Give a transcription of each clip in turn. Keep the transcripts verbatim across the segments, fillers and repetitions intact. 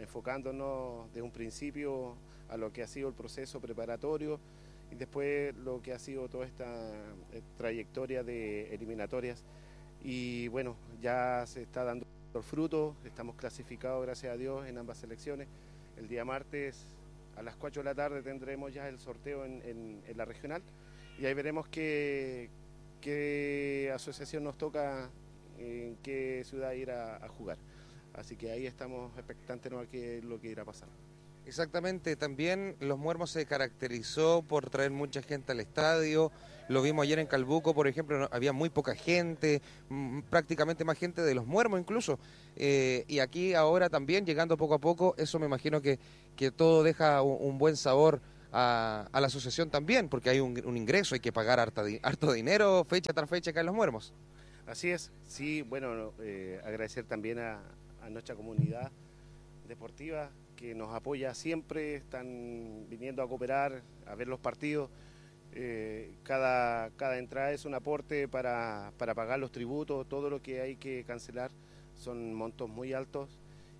enfocándonos de un principio a lo que ha sido el proceso preparatorio y después lo que ha sido toda esta eh, trayectoria de eliminatorias. Y bueno, ya se está dando el fruto, estamos clasificados gracias a Dios en ambas selecciones. El día martes a las cuatro de la tarde tendremos ya el sorteo en, en, en la regional y ahí veremos qué, qué asociación nos toca, en qué ciudad ir a, a jugar. Así que ahí estamos expectantes a qué lo que irá a pasar. Exactamente, también Los Muermos se caracterizó por traer mucha gente al estadio. Lo vimos ayer en Calbuco, por ejemplo, no, había muy poca gente, m- prácticamente más gente de Los Muermos incluso. Eh, y aquí ahora también, llegando poco a poco, eso me imagino que, que todo deja un, un buen sabor a, a la asociación también, porque hay un, un ingreso, hay que pagar harta di- harto dinero fecha tras fecha acá en Los Muermos. Así es, sí, bueno, eh, agradecer también a, a nuestra comunidad deportiva que nos apoya siempre, están viniendo a cooperar, a ver los partidos. Eh, cada, cada entrada es un aporte para, para pagar los tributos, todo lo que hay que cancelar son montos muy altos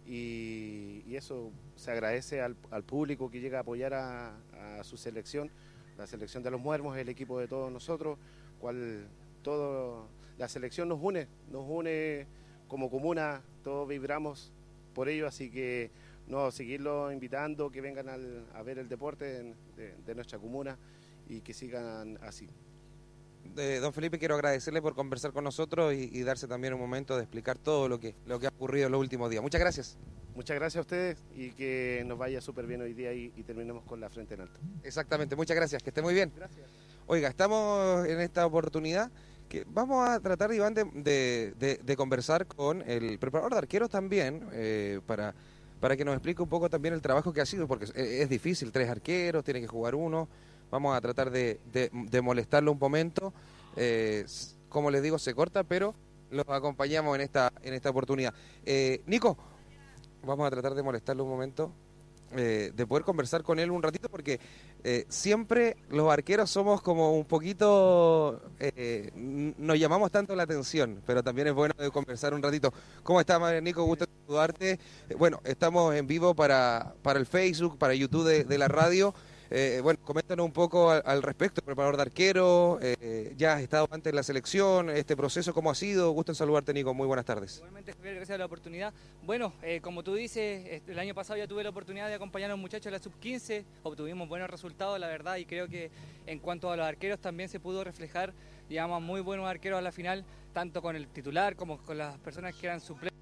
y, y eso se agradece al, al público que llega a apoyar a, a su selección. La selección de Los Muermos es el equipo de todos nosotros, cual todo, la selección nos une, nos une como comuna, todos vibramos por ello, así que no, seguirlos invitando, que vengan al, a ver el deporte de, de, de nuestra comuna y que sigan así. Eh, don Felipe, quiero agradecerle por conversar con nosotros y, y darse también un momento de explicar todo lo que, lo que ha ocurrido en los últimos días. Muchas gracias. Muchas gracias a ustedes y que nos vaya súper bien hoy día y, y terminemos con la frente en alto. Exactamente, muchas gracias, que esté muy bien. Gracias. Oiga, estamos en esta oportunidad que vamos a tratar, Iván, de, de, de- de conversar con el preparador de arqueros también, eh, para, para que nos explique un poco también el trabajo que ha sido, porque es, es difícil, tres arqueros, tiene que jugar uno. Vamos a tratar de, de- de molestarlo un momento. Eh, s- como les digo, se corta, pero los acompañamos en esta, en esta oportunidad. Eh, Nico, vamos a tratar de molestarlo un momento, eh, de poder conversar con él un ratito, porque eh, siempre los arqueros somos como un poquito, eh, n- nos llamamos tanto la atención, pero también es bueno de conversar un ratito. ¿Cómo estás, madre Nico? Gusto saludarte. Eh, bueno, estamos en vivo para, para el Facebook, para YouTube de, de la radio. Eh, bueno, coméntanos un poco al, al respecto, preparador de arquero, eh, ya has estado antes en la selección, este proceso, ¿cómo ha sido? Gusto en saludarte, Nico, muy buenas tardes. Igualmente, Javier, gracias por la oportunidad. Bueno, eh, como tú dices, este, el año pasado ya tuve la oportunidad de acompañar a los muchachos de la sub quince, obtuvimos buenos resultados, la verdad, y creo que en cuanto a los arqueros también se pudo reflejar, llevamos muy buenos arqueros a la final, tanto con el titular como con las personas que eran suplentes.